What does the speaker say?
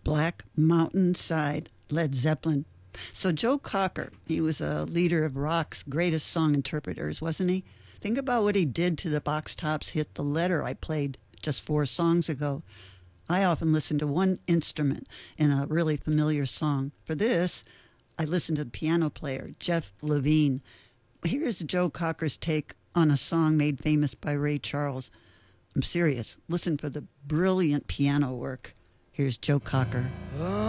Black Mountain Side, Led Zeppelin. So Joe Cocker, he was a leader of rock's greatest song interpreters, wasn't he? Think about what he did to the Box Tops hit The Letter I played just 4 songs ago. I often listen to one instrument in a really familiar song. For this, I listened to the piano player, Jeff Levine. Here's Joe Cocker's take on a song made famous by Ray Charles. I'm serious. Listen for the brilliant piano work. Here's Joe Cocker.